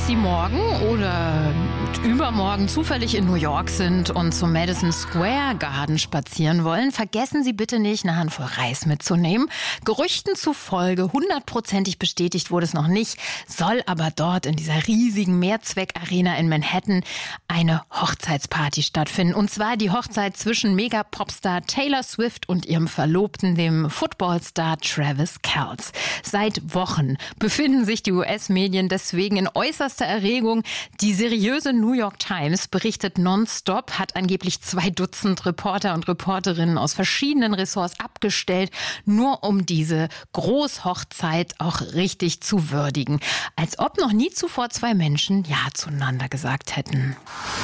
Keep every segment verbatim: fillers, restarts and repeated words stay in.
Sie morgen oder übermorgen zufällig in New York sind und zum Madison Square Garden spazieren wollen, vergessen Sie bitte nicht, eine Handvoll Reis mitzunehmen. Gerüchten zufolge, hundertprozentig bestätigt wurde es noch nicht, soll aber dort in dieser riesigen Mehrzweckarena in Manhattan eine Hochzeitsparty stattfinden. Und zwar die Hochzeit zwischen Mega-Popstar Taylor Swift und ihrem Verlobten, dem Footballstar Travis Kelce. Seit Wochen befinden sich die U S-Medien deswegen in äußerster Erregung. Die seriöse New York Times berichtet nonstop, hat angeblich zwei Dutzend Reporter und Reporterinnen aus verschiedenen Ressorts abgestellt, nur um diese Großhochzeit auch richtig zu würdigen. Als ob noch nie zuvor zwei Menschen Ja zueinander gesagt hätten.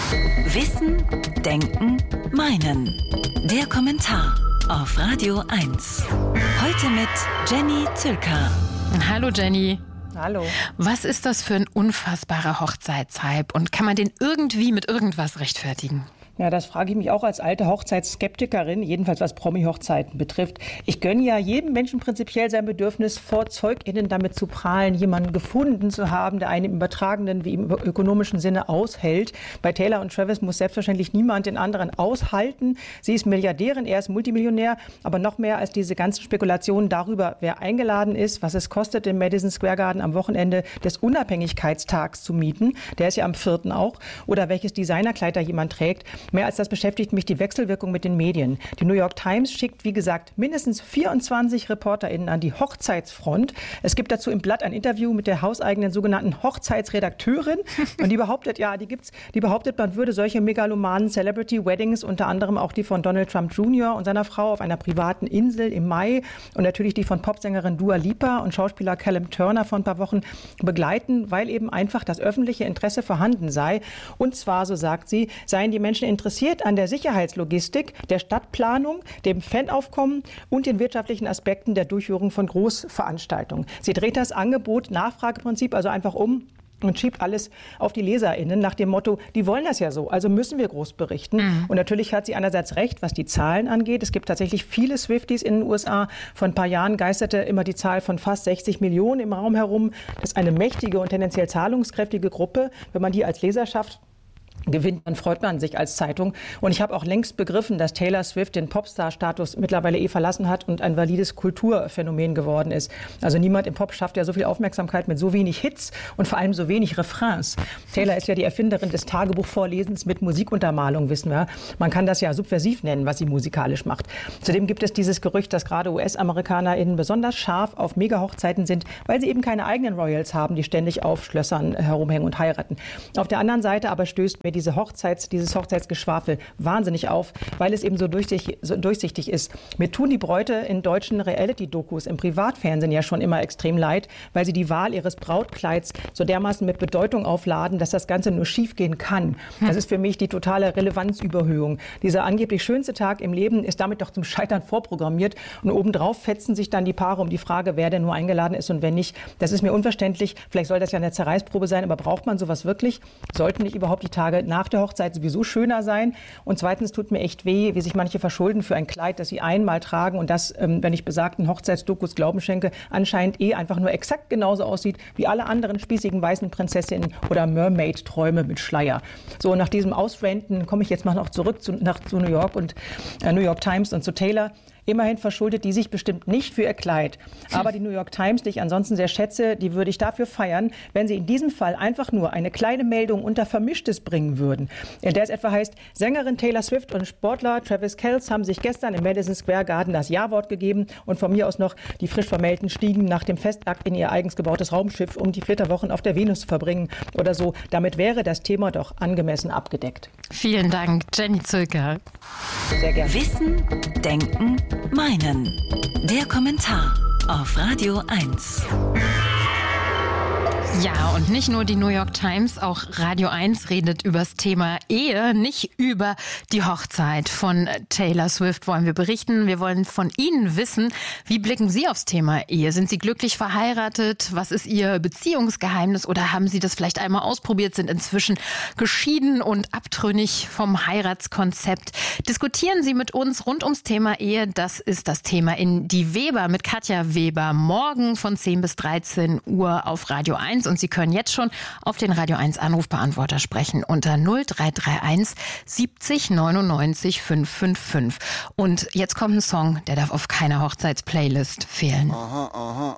Wissen, Denken, Meinen. Der Kommentar auf Radio eins. Heute mit Jenny Zülker. Hallo Jenny. Hallo. Was ist das für ein unfassbarer Hochzeitshype und kann man den irgendwie mit irgendwas rechtfertigen? Ja, das frage ich mich auch als alte Hochzeitsskeptikerin, jedenfalls was Promi-Hochzeiten betrifft. Ich gönne ja jedem Menschen prinzipiell sein Bedürfnis, vor ZeugInnen damit zu prahlen, jemanden gefunden zu haben, der einen im übertragenen wie im ökonomischen Sinne aushält. Bei Taylor und Travis muss selbstverständlich niemand den anderen aushalten. Sie ist Milliardärin, er ist Multimillionär, aber noch mehr als diese ganzen Spekulationen darüber, wer eingeladen ist, was es kostet, im Madison Square Garden am Wochenende des Unabhängigkeitstags zu mieten. Der ist ja am vierten auch. Oder welches Designerkleid da jemand trägt. Mehr als das beschäftigt mich die Wechselwirkung mit den Medien. Die New York Times schickt, wie gesagt, mindestens vierundzwanzig ReporterInnen an die Hochzeitsfront. Es gibt dazu im Blatt ein Interview mit der hauseigenen sogenannten Hochzeitsredakteurin. Und die behauptet, ja, die gibt's, die behauptet, man würde solche megalomanen Celebrity-Weddings, unter anderem auch die von Donald Trump Junior und seiner Frau auf einer privaten Insel im Mai und natürlich die von Popsängerin Dua Lipa und Schauspieler Callum Turner vor ein paar Wochen begleiten, weil eben einfach das öffentliche Interesse vorhanden sei. Und zwar, so sagt sie, seien die Menschen interessiert an der Sicherheitslogistik, der Stadtplanung, dem Fanaufkommen und den wirtschaftlichen Aspekten der Durchführung von Großveranstaltungen. Sie dreht das Angebot-Nachfrageprinzip also einfach um und schiebt alles auf die LeserInnen nach dem Motto, die wollen das ja so, also müssen wir groß berichten. Mhm. Und natürlich hat sie einerseits recht, was die Zahlen angeht. Es gibt tatsächlich viele Swifties in den U S A. Vor ein paar Jahren geisterte immer die Zahl von fast sechzig Millionen im Raum herum. Das ist eine mächtige und tendenziell zahlungskräftige Gruppe. Wenn man die als Leserschaft gewinnt, dann freut man sich als Zeitung. Und ich habe auch längst begriffen, dass Taylor Swift den Popstar-Status mittlerweile eh verlassen hat und ein valides Kulturphänomen geworden ist. Also niemand im Pop schafft ja so viel Aufmerksamkeit mit so wenig Hits und vor allem so wenig Refrains. Taylor ist ja die Erfinderin des Tagebuchvorlesens mit Musikuntermalung, wissen wir. Man kann das ja subversiv nennen, was sie musikalisch macht. Zudem gibt es dieses Gerücht, dass gerade U S-AmerikanerInnen besonders scharf auf Mega-Hochzeiten sind, weil sie eben keine eigenen Royals haben, die ständig auf Schlössern herumhängen und heiraten. Auf der anderen Seite aber stößt mir diese Hochzeits, dieses Hochzeitsgeschwafel wahnsinnig auf, weil es eben so durchsichtig, so durchsichtig ist. Mir tun die Bräute in deutschen Reality-Dokus im Privatfernsehen ja schon immer extrem leid, weil sie die Wahl ihres Brautkleids so dermaßen mit Bedeutung aufladen, dass das Ganze nur schief gehen kann. Das ist für mich die totale Relevanzüberhöhung. Dieser angeblich schönste Tag im Leben ist damit doch zum Scheitern vorprogrammiert und obendrauf fetzen sich dann die Paare um die Frage, wer denn nur eingeladen ist und wer nicht. Das ist mir unverständlich. Vielleicht soll das ja eine Zerreißprobe sein, aber braucht man sowas wirklich? Sollten nicht überhaupt die Tage nach der Hochzeit sowieso schöner sein? Und zweitens tut mir echt weh, wie sich manche verschulden für ein Kleid, das sie einmal tragen und das, ähm, wenn ich besagten Hochzeitsdokus Glauben schenke, anscheinend eh einfach nur exakt genauso aussieht wie alle anderen spießigen weißen Prinzessinnen oder Mermaid-Träume mit Schleier. So, nach diesem Ausranten komme ich jetzt mal noch zurück zu, nach, zu New York und äh, New York Times und zu Taylor. Immerhin verschuldet die sich bestimmt nicht für ihr Kleid. Aber die New York Times, die ich ansonsten sehr schätze, die würde ich dafür feiern, wenn sie in diesem Fall einfach nur eine kleine Meldung unter Vermischtes bringen würden. In der es etwa heißt, Sängerin Taylor Swift und Sportler Travis Kelce haben sich gestern im Madison Square Garden das Ja-Wort gegeben und von mir aus noch die frisch Vermählten stiegen nach dem Festakt in ihr eigens gebautes Raumschiff, um die Flitterwochen auf der Venus zu verbringen oder so. Damit wäre das Thema doch angemessen abgedeckt. Vielen Dank, Jenny Zülker. Sehr gerne. Wissen, Denken, Meinen. Der Kommentar auf Radio eins. Ja, und nicht nur die New York Times, auch Radio eins redet über das Thema Ehe, nicht über die Hochzeit von Taylor Swift wollen wir berichten. Wir wollen von Ihnen wissen, wie blicken Sie aufs Thema Ehe? Sind Sie glücklich verheiratet? Was ist Ihr Beziehungsgeheimnis? Oder haben Sie das vielleicht einmal ausprobiert, sind inzwischen geschieden und abtrünnig vom Heiratskonzept? Diskutieren Sie mit uns rund ums Thema Ehe. Das ist das Thema in Die Weber mit Katja Weber. Morgen von zehn bis dreizehn Uhr auf Radio eins. und Sie können jetzt schon auf den Radio eins Anrufbeantworter sprechen unter null drei drei eins siebzig neunundneunzig fünfhundertfünfundfünfzig. Und jetzt kommt ein Song, der darf auf keiner Hochzeitsplaylist fehlen. Aha, aha,